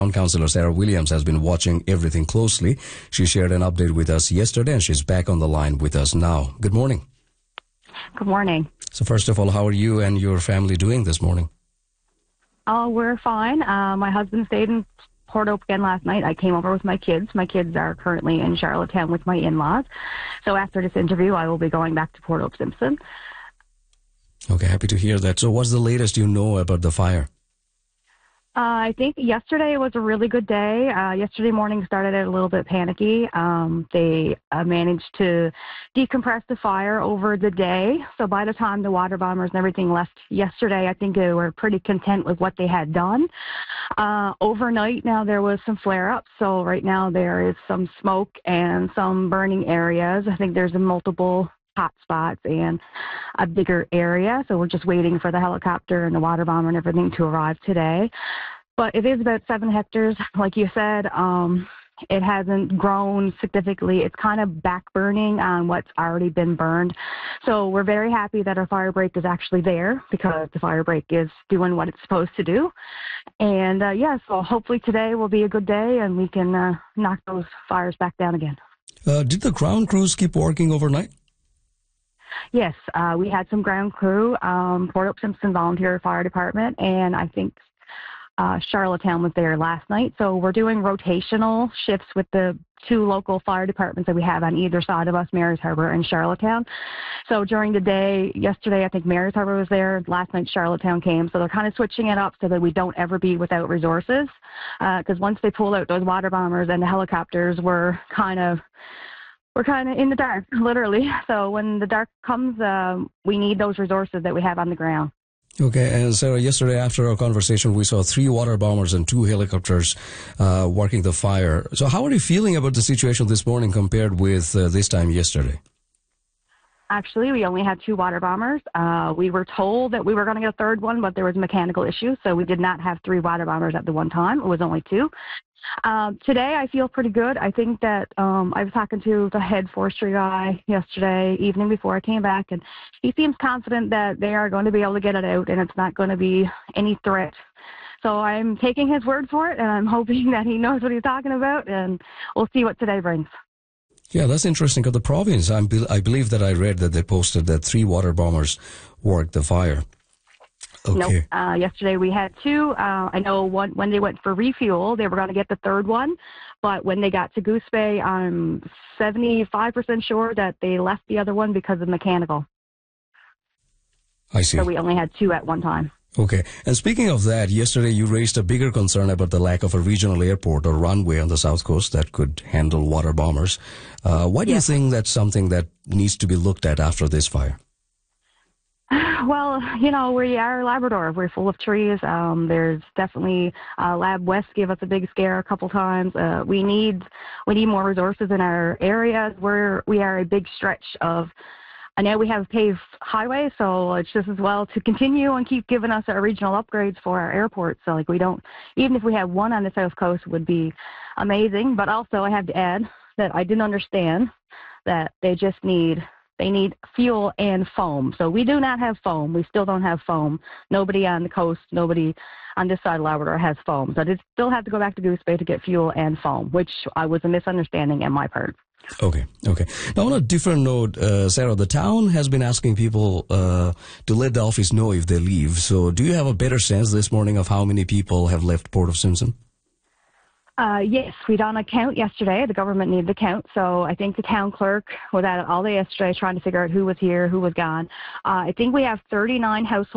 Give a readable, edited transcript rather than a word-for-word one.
Town Councillor Sarah Williams has been watching everything closely. She shared an update with us yesterday and she's back on the line with us now. Good morning. Good morning. So first of all, how are you and your family doing this morning? Oh, we're fine. My husband stayed in Port Hope again last night. I came over with my kids. My kids are currently in Charlottetown with my in-laws. So after this interview, I will be going back to Port Hope Simpson. Okay, happy to hear that. So what's the latest you know about the fire? I think yesterday was a really good day. Yesterday morning started out a little bit panicky. They managed to decompress the fire over the day. So by the time the water bombers and everything left yesterday, I think they were pretty content with what they had done. Overnight now there was some flare-ups. So right now there is some smoke and some burning areas. I think there's multiple hot spots and a bigger area. So we're just waiting for the helicopter and the water bomber and everything to arrive today. But it is about 7 hectares, like you said. It hasn't grown significantly. It's kind of back burning on what's already been burned. So we're very happy that our fire break is actually there because the fire break is doing what it's supposed to do. And so hopefully today will be a good day and we can knock those fires back down again. Did the ground crews keep working overnight? Yes, we had some ground crew, Port Hope Simpson Volunteer Fire Department, and I think Charlottetown was there last night. So we're doing rotational shifts with the 2 local fire departments that we have on either side of us, Marys Harbor and Charlottetown. So during the day, yesterday I think Marys Harbor was there, last night Charlottetown came. So they're kind of switching it up so that we don't ever be without resources. Because once they pull out those water bombers and the helicopters, we're kind of in the dark, literally. So when the dark comes, we need those resources that we have on the ground. Okay, and Sarah, yesterday after our conversation, we saw 3 water bombers and 2 helicopters working the fire. So how are you feeling about the situation this morning compared with this time yesterday? Actually, we only had 2 water bombers. We were told that we were going to get a 3rd one, but there was a mechanical issue, so we did not have 3 water bombers at the one time. It was only 2. Today, I feel pretty good. I think that I was talking to the head forestry guy yesterday evening before I came back, and he seems confident that they are going to be able to get it out, and it's not going to be any threat. So I'm taking his word for it, and I'm hoping that he knows what he's talking about, and we'll see what today brings. Yeah, that's interesting. Because the province, I believe that I read that they posted that 3 water bombers worked the fire. Okay. Nope. Yesterday we had 2. I know when they went for refuel, they were going to get the 3rd one. But when they got to Goose Bay, I'm 75% sure that they left the other one because of mechanical. I see. So we only had 2 at one time. Okay. And speaking of that, yesterday you raised a bigger concern about the lack of a regional airport or runway on the south coast that could handle water bombers. Why do you think that's something that needs to be looked at after this fire? Well, we are Labrador. We're full of trees. There's definitely Lab West gave us a big scare a couple times. We need more resources in our areas. We are a big stretch of. I know we have paved highways, so it's just as well to continue and keep giving us our regional upgrades for our airports. So even if we have one on the south coast would be amazing. But also I have to add that I didn't understand that they need fuel and foam. So we do not have foam. We still don't have foam. Nobody on the coast, nobody on this side of Labrador has foam. So they still have to go back to Goose Bay to get fuel and foam, which was a misunderstanding on my part. Okay. Now, on a different note, Sarah, the town has been asking people to let the office know if they leave. So do you have a better sense this morning of how many people have left Port of Simpson? Yes, we done a count yesterday. The government needed a count, so I think the town clerk was at it all day yesterday trying to figure out who was here, who was gone. I think we have 39 households